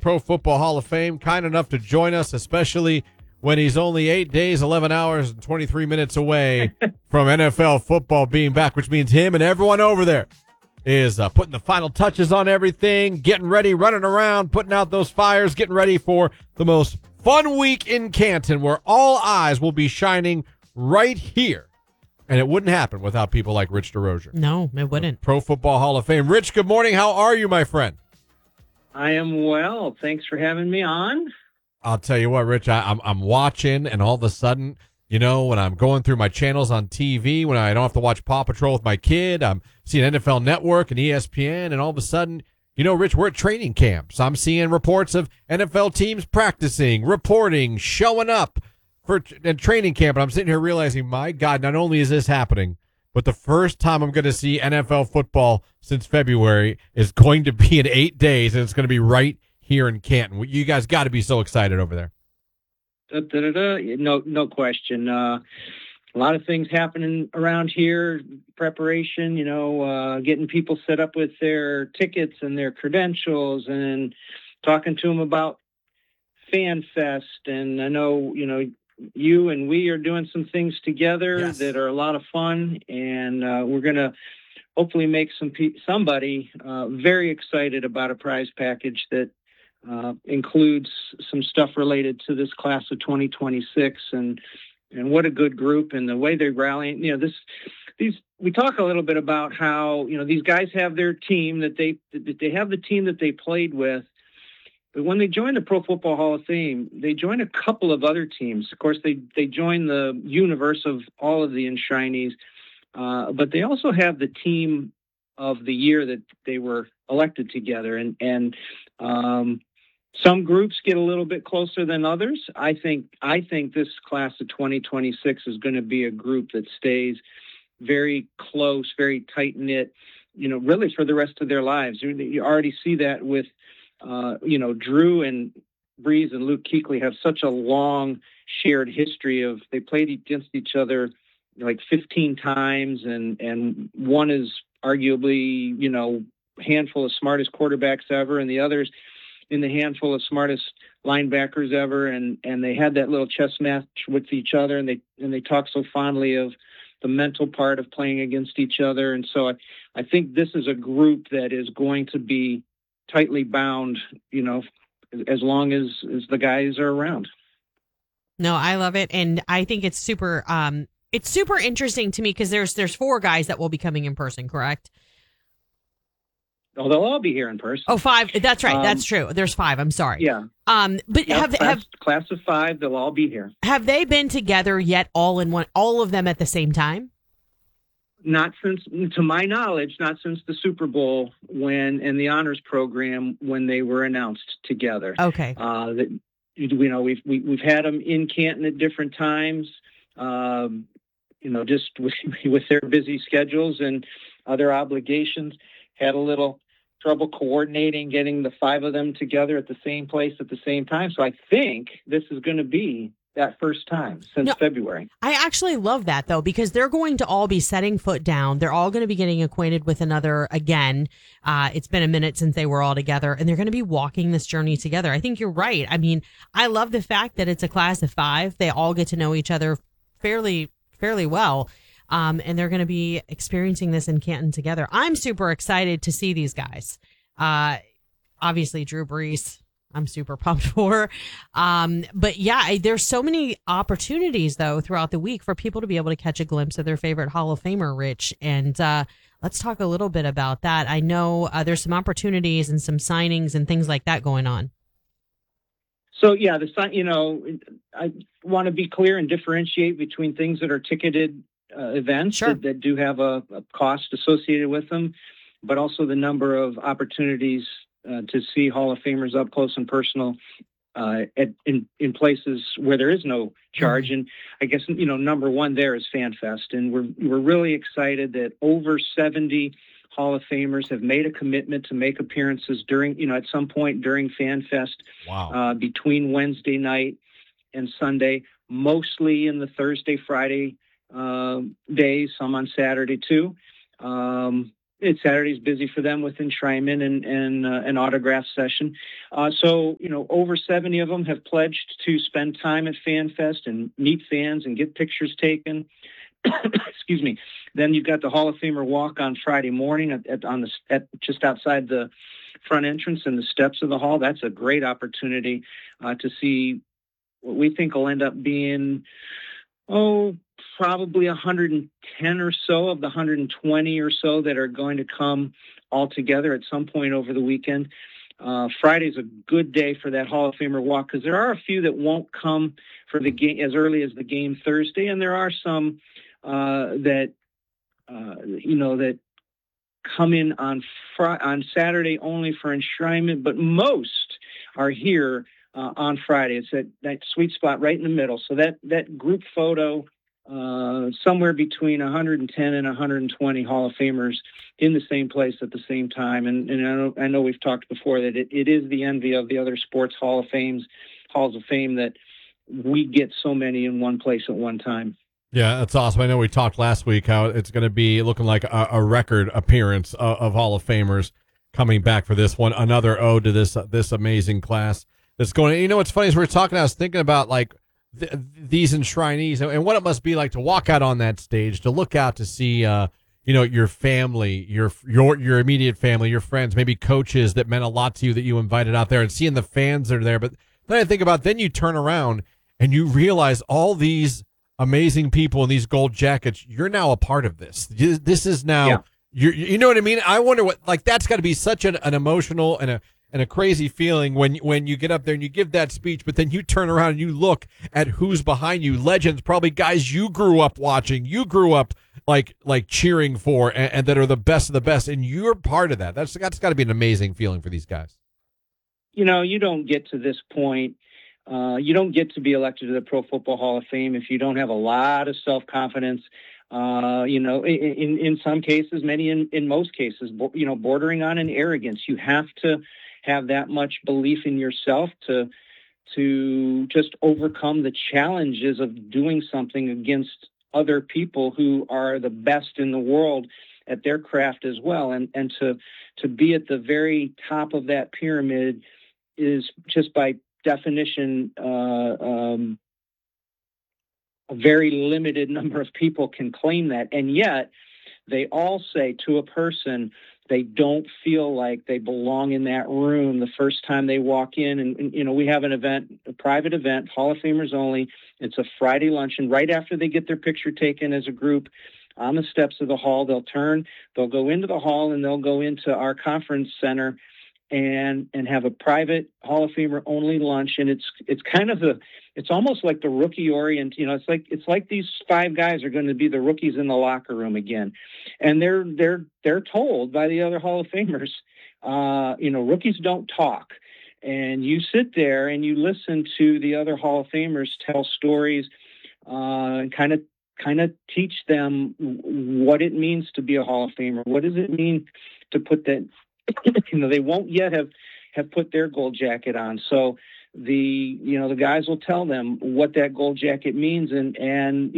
Pro Football Hall of Fame, kind enough to join us, especially when he's only 8 days, 11 hours, and 23 minutes away from NFL football being back, which means him and everyone over there is putting the final touches on everything, getting ready, running around, putting out those fires, getting ready for the most fun week in Canton, where all eyes will be shining right here. And it wouldn't happen without people like Rich DeRozier. No, it wouldn't. Pro Football Hall of Fame. Rich, good morning. How are you, my friend? I am well. Thanks for having me on. I'll tell you what, Rich, I'm watching, and all of a sudden, you know, when I'm going through my channels on TV, when I don't have to watch Paw Patrol with my kid, I'm seeing NFL Network and ESPN, and all of a sudden, you know, Rich, we're at training camps. I'm seeing reports of NFL teams practicing, reporting, showing up for training camp, and I'm sitting here realizing, my God, not only is this happening, but the first time I'm going to see NFL football since February is going to be in 8 days, and it's going to be right here in Canton. You guys got to be so excited over there. No question. A lot of things happening around here. Preparation, getting people set up with their tickets and their credentials, and talking to them about Fan Fest. And I know, you and we are doing some things together that are a lot of fun, and we're going to hopefully make somebody very excited about a prize package that includes some stuff related to this class of 2026, and what a good group, and the way they're rallying. We talk a little bit about how these guys have their team that they have the team that they played with. But when they join the Pro Football Hall of Fame, they join a couple of other teams. Of course, they join the universe of all of the Enshrinees, but they also have the team of the year that they were elected together. And some groups get a little bit closer than others. I think this class of 2026 is going to be a group that stays very close, very tight-knit, really for the rest of their lives. You already see that with Drew and Breeze and Luke Kuechly have such a long shared history of, they played against each other like 15 times, and one is arguably, handful of smartest quarterbacks ever, and the other's in the handful of smartest linebackers ever, and they had that little chess match with each other, and they talk so fondly of the mental part of playing against each other. And so I think this is a group that is going to be tightly bound, as long as the guys are around. No, I love it. And I think it's super interesting to me because there's 4 guys that will be coming in person, correct? Oh, they'll all be here in person. Oh, 5. That's right. That's true. There's 5. I'm sorry. Yeah. But have class of 5, they'll all be here. Have they been together yet all of them at the same time? Not since, to my knowledge, not since the Super Bowl and the honors program when they were announced together. Okay. We've had them in Canton at different times, just with their busy schedules and other obligations, had a little trouble coordinating getting the 5 of them together at the same place at the same time. So I think this is going to be that first time since February. I actually love that, though, because they're going to all be setting foot down. They're all going to be getting acquainted with another again. It's been a minute since they were all together, and they're going to be walking this journey together. I think you're right. I mean, I love the fact that it's a class of 5. They all get to know each other fairly well, and they're going to be experiencing this in Canton together. I'm super excited to see these guys. Obviously, Drew Brees, I'm super pumped for. But yeah, there's so many opportunities though throughout the week for people to be able to catch a glimpse of their favorite Hall of Famer, Rich. And let's talk a little bit about that. I know there's some opportunities and some signings and things like that going on. So yeah, I want to be clear and differentiate between things that are ticketed events that do have a cost associated with them, but also the number of opportunities to see Hall of Famers up close and personal in places where there is no charge. Mm-hmm. And I guess, number one there is Fan Fest. And we're really excited that over 70 Hall of Famers have made a commitment to make appearances during, at some point during Fan Fest. Wow. Between Wednesday night and Sunday, mostly in the Thursday, Friday days, some on Saturday too. it's Saturday's busy for them with enshrinement and an autograph session. So, over 70 of them have pledged to spend time at FanFest and meet fans and get pictures taken. Excuse me. Then you've got the Hall of Famer walk on Friday morning at just outside the front entrance and the steps of the hall. That's a great opportunity to see what we think will end up being, probably 110 or so of the 120 or so that are going to come all together at some point over the weekend. Friday's a good day for that Hall of Famer walk because there are a few that won't come for the game as early as the game Thursday, and there are some that come in on Saturday only for enshrinement, but most are here on Friday. It's that sweet spot right in the middle. So that group photo, somewhere between 110 and 120 Hall of Famers in the same place at the same time. And I know we've talked before that it is the envy of the other sports halls of fame that we get so many in one place at one time. Yeah, that's awesome. I know we talked last week how it's going to be looking like a record appearance of Hall of Famers coming back for this one. Another ode to this amazing class that's going. You know what's funny is we were talking. I was thinking about like these enshrinees and what it must be like to walk out on that stage, to look out to see your family, your immediate family, your friends, maybe coaches that meant a lot to you that you invited out there, and seeing the fans that are there. But then I think about then you turn around and you realize all these amazing people in these gold jackets, you're now a part of this. This is now, you know what I mean? I wonder that's got to be such an emotional and a crazy feeling when you get up there and you give that speech, but then you turn around and you look at who's behind you, legends, probably guys you grew up watching, you grew up like cheering for, and that are the best of the best, and you're part of that. That's got to be an amazing feeling for these guys. You don't get to this point. You don't get to be elected to the Pro Football Hall of Fame if you don't have a lot of self-confidence. In some cases, in most cases, bordering on an arrogance. You have to have that much belief in yourself to just overcome the challenges of doing something against other people who are the best in the world at their craft as well. And to be at the very top of that pyramid is just by definition, a very limited number of people can claim that. And yet they all say to a person, they don't feel like they belong in that room the first time they walk in. And we have an event, a private event, Hall of Famers only. It's a Friday luncheon right after they get their picture taken as a group on the steps of the hall. They'll go into the hall and they'll go into our conference center and have a private Hall of Famer only lunch. And it's kind of it's almost like the rookie orient, it's like these five guys are going to be the rookies in the locker room again. And they're told by the other Hall of Famers, rookies don't talk. And you sit there and you listen to the other Hall of Famers tell stories, and kind of teach them what it means to be a Hall of Famer. What does it mean to put that, they won't yet have put their gold jacket on. So the guys will tell them what that gold jacket means, and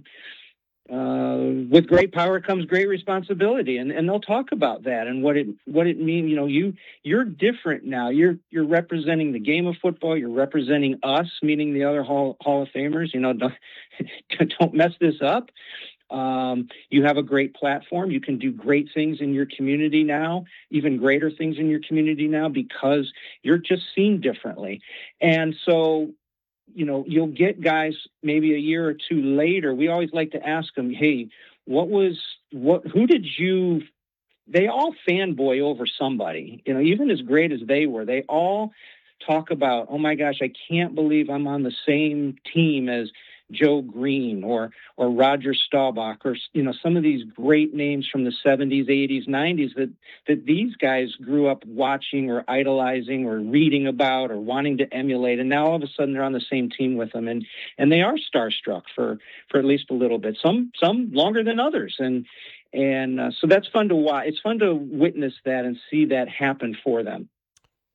with great power comes great responsibility, and they'll talk about that and what it means. You're different now. You're representing the game of football. You're representing us, meaning the other Hall of Famers. Don't mess this up. You have a great platform. You can do great things in your community now, even greater things in your community now, because you're just seen differently. And so, you'll get guys maybe a year or two later. We always like to ask them, hey, who did you, they all fanboy over somebody, even as great as they were, they all talk about, oh my gosh, I can't believe I'm on the same team as Joe Green or Roger Staubach or some of these great names from the 70s, 80s, 90s that these guys grew up watching or idolizing or reading about or wanting to emulate, and now all of a sudden they're on the same team with them, and they are starstruck for at least a little bit, some longer than others, and so that's fun to watch. It's fun to witness that and see that happen for them.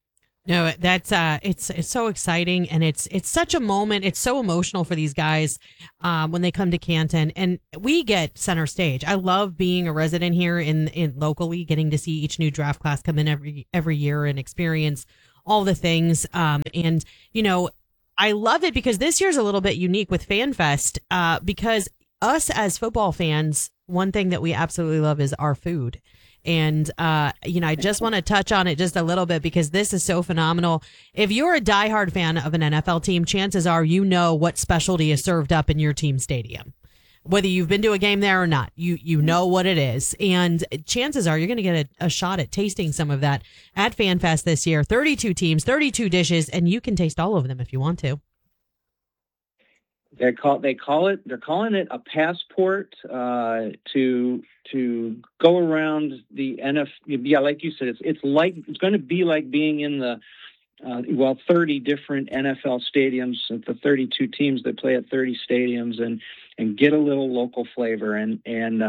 No, that's it's so exciting, and it's such a moment. It's so emotional for these guys when they come to Canton, and we get center stage. I love being a resident here in locally, getting to see each new draft class come in every year and experience all the things. And I love it because this year's a little bit unique with FanFest because us as football fans, one thing that we absolutely love is our food. And, I just want to touch on it just a little bit because this is so phenomenal. If you're a diehard fan of an NFL team, chances are you know what specialty is served up in your team stadium. Whether you've been to a game there or not, you know what it is. And chances are you're going to get a shot at tasting some of that at FanFest this year. 32 teams, 32 dishes, and you can taste all of them if you want to. They're calling it a passport to go around the NFL. Yeah, like you said, it's going to be like being in the 30 different NFL stadiums, the 32 teams that play at 30 stadiums, and get a little local flavor. And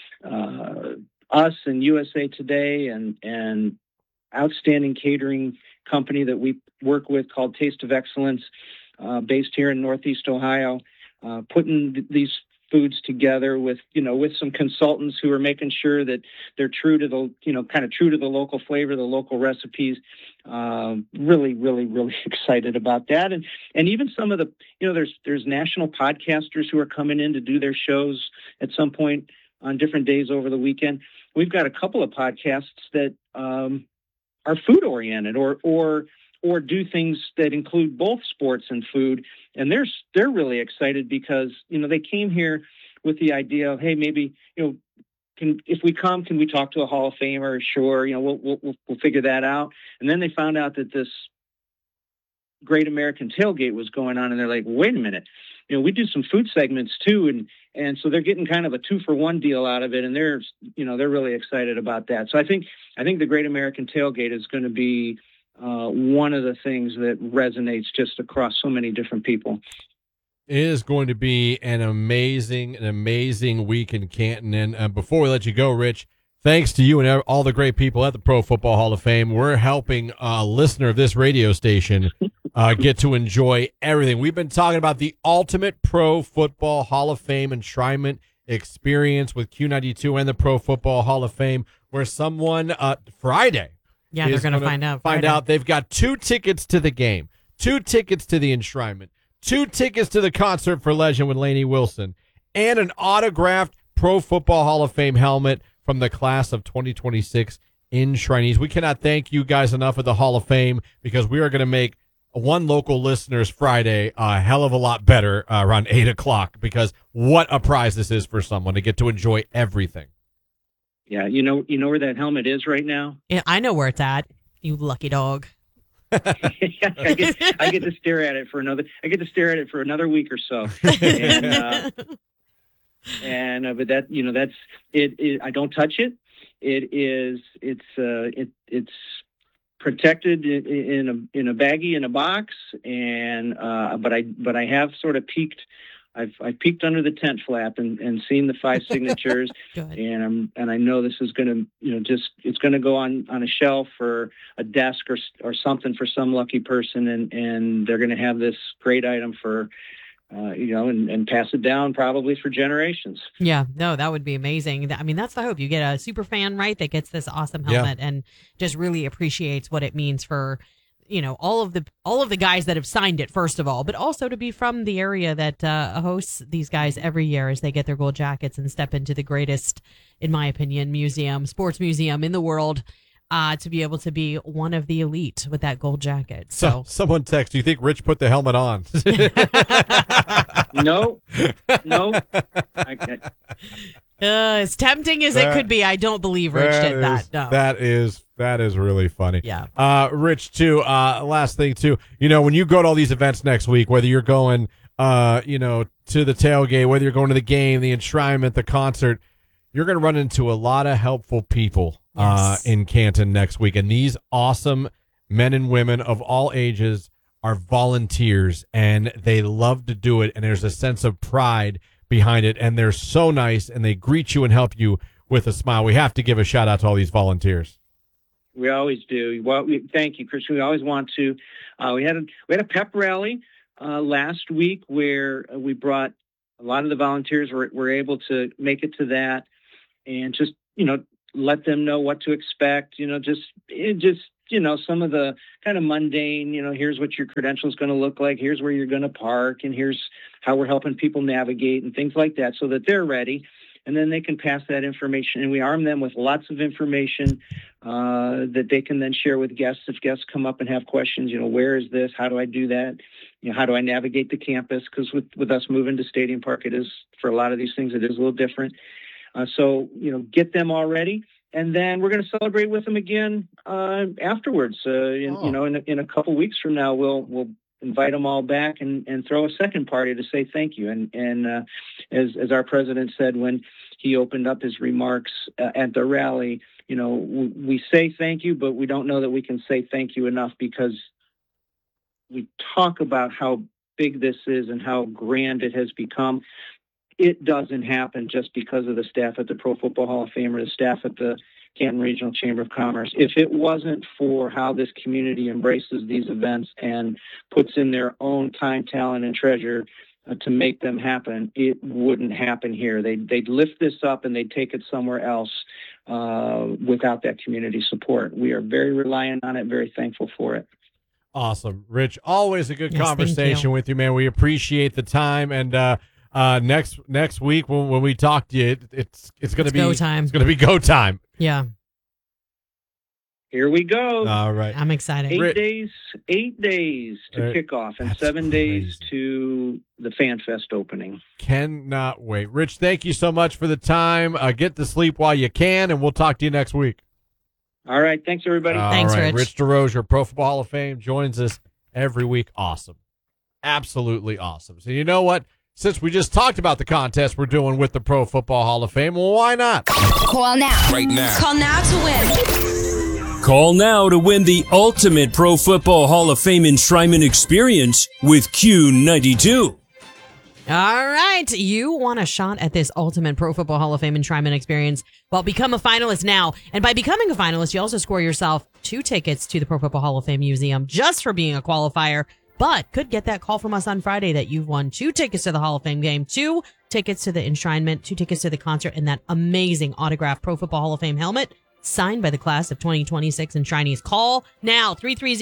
us and USA Today and outstanding catering company that we work with called Taste of Excellence, based here in Northeast Ohio, putting these foods together with some consultants who are making sure that they're true to the local flavor, the local recipes. Really, really, really excited about that. And even some of the, there's national podcasters who are coming in to do their shows at some point on different days over the weekend. We've got a couple of podcasts that are food oriented or do things that include both sports and food. And they're really excited because, they came here with the idea of, hey, maybe, if we come, can we talk to a Hall of Famer? Sure. We'll figure that out. And then they found out that this Great American Tailgate was going on. And they're like, wait a minute, we do some food segments too. And so they're getting kind of a 2-for-1 deal out of it. And they're really excited about that. So I think the Great American Tailgate is going to be one of the things that resonates just across so many different people. It is going to be an amazing week in Canton. And before we let you go, Rich, thanks to you and all the great people at the Pro Football Hall of Fame. We're helping a listener of this radio station get to enjoy everything. We've been talking about the ultimate Pro Football Hall of Fame enshrinement experience with Q92 and the Pro Football Hall of Fame, where someone Friday. Yeah, they're going to find out. Find out they've got 2 tickets to the game, 2 tickets to the enshrinement, 2 tickets to the concert for Legend with Lainey Wilson, and an autographed Pro Football Hall of Fame helmet from the class of 2026 enshrinees. We cannot thank you guys enough at the Hall of Fame because we are going to make one local listener's Friday a hell of a lot better around 8 o'clock because what a prize this is for someone to get to enjoy everything. Yeah, you know where that helmet is right now? Yeah, I know where it's at. You lucky dog. I get to stare at it for another week or so. But that's it. I don't touch it. It's protected in a baggie in a box, and but I have sort of peeked. I've peeked under the tent flap and seen the 5 signatures, and I know this is going to it's going to go on a shelf or a desk or something for some lucky person, and they're going to have this great item for and pass it down probably for generations. Yeah, no, that would be amazing. I mean, that's the hope. You get a super fan, right, that gets this awesome helmet and just really appreciates what it means for all of the guys that have signed it, first of all, but also to be from the area that hosts these guys every year as they get their gold jackets and step into the greatest, in my opinion, sports museum in the world, to be able to be one of the elite with that gold jacket. So someone text, do you think Rich put the helmet on? No. As tempting as it could be, I don't believe Rich did that. No. That is really funny. Yeah. Rich, too, last thing, too, when you go to all these events next week, whether you're going, to the tailgate, whether you're going to the game, the enshrinement, the concert, you're going to run into a lot of helpful people in Canton next week. And these awesome men and women of all ages are volunteers, and they love to do it. And there's a sense of pride behind it. And they're so nice, and they greet you and help you with a smile. We have to give a shout out to all these volunteers. We always do. Well, thank you, Christian. We always want to. We had a pep rally last week where we brought a lot of the volunteers were able to make it to that, and just let them know what to expect. Just some of the kind of mundane. Here's what your credential is going to look like. Here's where you're going to park, and here's how we're helping people navigate and things like that, so that they're ready. And then they can pass that information, and we arm them with lots of information that they can then share with guests. If guests come up and have questions, where is this? How do I do that? How do I navigate the campus? Because with us moving to Stadium Park, it is, for a lot of these things, it is a little different. So get them all ready, and then we're going to celebrate with them again afterwards. In a couple weeks from now, we'll invite them all back and throw a second party to say thank you. And as our president said when he opened up his remarks at the rally, we say thank you, but we don't know that we can say thank you enough, because we talk about how big this is and how grand it has become. It doesn't happen just because of the staff at the Pro Football Hall of Fame or the staff at the Canton Regional Chamber of Commerce. If it wasn't for how this community embraces these events and puts in their own time, talent, and treasure to make them happen, it wouldn't happen here. They'd lift this up and they'd take it somewhere else without that community support. We are very reliant on it, very thankful for it. Awesome. Rich, always a good conversation with you, man. We appreciate the time. And next week when we talk to you, it's going to be go time. It's going to be go time. Yeah. Here we go. All right. I'm excited. 8 days to kick off, and 7 days to the Fan Fest opening. Cannot wait. Rich, thank you so much for the time. Get to sleep while you can, and we'll talk to you next week. All right. Thanks, everybody. Thanks, Rich. Rich DeRozier, Pro Football Hall of Fame, joins us every week. Awesome. Absolutely awesome. So you know what? Since we just talked about the contest we're doing with the Pro Football Hall of Fame, well, why not? Call now. Right now. Call now to win. Call now to win the ultimate Pro Football Hall of Fame enshrinement experience with Q92. All right. You want a shot at this ultimate Pro Football Hall of Fame enshrinement experience? Well, become a finalist now. And by becoming a finalist, you also score yourself 2 tickets to the Pro Football Hall of Fame Museum just for being a qualifier. But could get that call from us on Friday that you've won 2 tickets to the Hall of Fame game, 2 tickets to the enshrinement, 2 tickets to the concert, and that amazing autographed Pro Football Hall of Fame helmet signed by the class of 2026 enshrinees. Call now,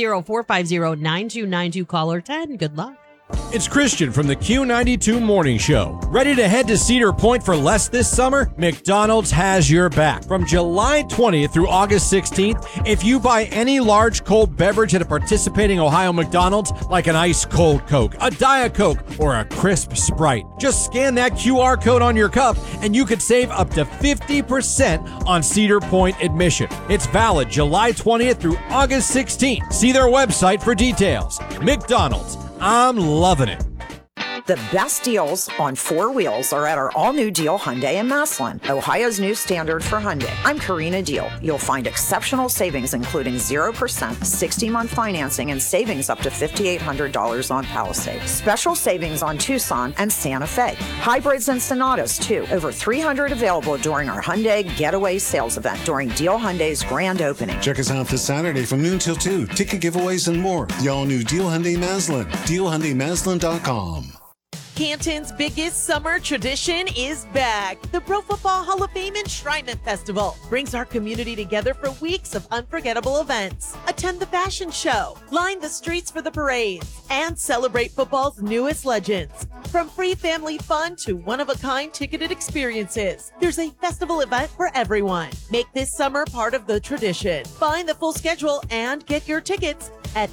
330-450-9292, caller 10. Good luck. It's Christian from the Q92 Morning Show. Ready to head to Cedar Point for less this summer? McDonald's has your back. From July 20th through August 16th, if you buy any large cold beverage at a participating Ohio McDonald's, like an ice cold Coke, a Diet Coke, or a crisp Sprite, just scan that QR code on your cup and you could save up to 50% on Cedar Point admission. It's valid July 20th through August 16th. See their website for details. McDonald's. I'm loving it. The best deals on 4 wheels are at our all-new Deal Hyundai in Massillon, Ohio's new standard for Hyundai. I'm Karina Deal. You'll find exceptional savings, including 0%, 60-month financing, and savings up to $5,800 on Palisade. Special savings on Tucson and Santa Fe. Hybrids and Sonatas, too. Over 300 available during our Hyundai Getaway Sales event during Deal Hyundai's grand opening. Check us out this Saturday from noon till 2. Ticket giveaways and more. The all-new Deal Hyundai Massillon. DealHyundaiMassillon.com. Canton's biggest summer tradition is back. The Pro Football Hall of Fame Enshrinement Festival brings our community together for weeks of unforgettable events. Attend the fashion show, line the streets for the parades, and celebrate football's newest legends. From free family fun to one-of-a-kind ticketed experiences, there's a festival event for everyone. Make this summer part of the tradition. Find the full schedule and get your tickets at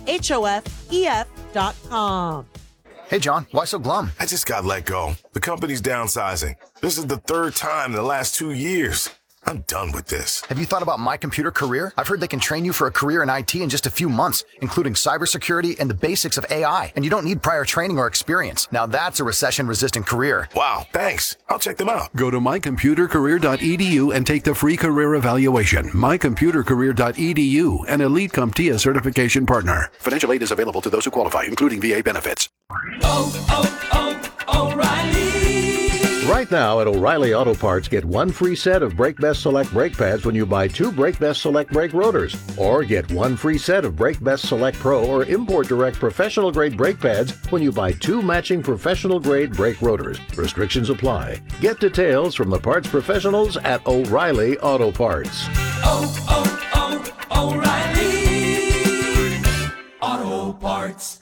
HOFEF.com. Hey, John, why so glum? I just got let go. The company's downsizing. This is the 3rd time in the last 2 years. I'm done with this. Have you thought about My Computer Career? I've heard they can train you for a career in IT in just a few months, including cybersecurity and the basics of AI. And you don't need prior training or experience. Now that's a recession-resistant career. Wow, thanks. I'll check them out. Go to mycomputercareer.edu and take the free career evaluation. Mycomputercareer.edu, an Elite CompTIA certification partner. Financial aid is available to those who qualify, including VA benefits. O'Reilly. Right Right now at O'Reilly Auto Parts, get one free set of Brake Best Select brake pads when you buy 2 Brake Best Select brake rotors. Or get one free set of Brake Best Select Pro or Import Direct professional grade brake pads when you buy 2 matching professional grade brake rotors. Restrictions apply. Get details from the parts professionals at O'Reilly Auto Parts. O'Reilly Auto Parts.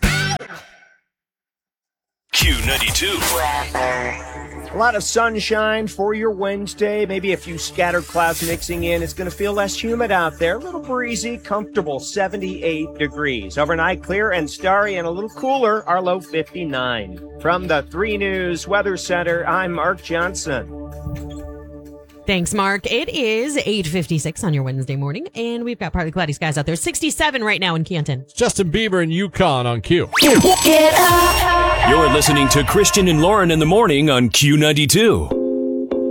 Q92. A lot of sunshine for your Wednesday, maybe a few scattered clouds mixing in. It's going to feel less humid out there, a little breezy, comfortable, 78 degrees. Overnight, clear and starry and a little cooler, our low 59. From the 3 News Weather Center, I'm Mark Johnson. Thanks, Mark. It is 8:56 on your Wednesday morning, and we've got partly cloudy skies out there. 67 right now in Canton. Justin Bieber and Yukon on Q. You're listening to Christian and Lauren in the morning on Q92.